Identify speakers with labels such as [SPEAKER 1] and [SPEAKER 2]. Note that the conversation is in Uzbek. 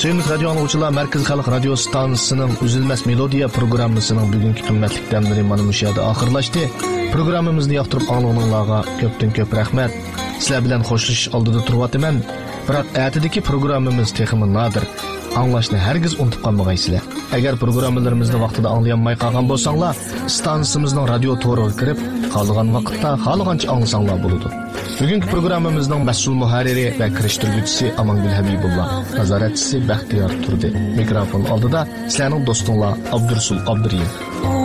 [SPEAKER 1] Sevgili radyo anlıqçılar, Merkez Xalq Radio Stansiyasının Üzülməz Melodiya programmasının bugünkü qimmatli dəmləri mana müşahidə axırlaşdı. Programımızı yoqtirib anlığınlarga köpdən köp rəhmət. Sizlər bilan xoşlashish oldida turibman. Biroq ertadagi programmamiz texmi nadir. Anglashni hargiz unutib qolmagaysizlar. Agar programmalarimizni vaqtida anglayanmay qolgan bo'lsanglar, stansiyamizning radio to'riga kirib, qolgan vaqtda xohlagancha anglasanglar bo'ladi. Bugünkü programmamızın məsul muharriri və kirişdirgüçüsü Amangül Habibullah, nazaratçısı Bəxtiyar Turdi. Mikrofon aldıda sizlərin dostunla Abdursul Abduriyev.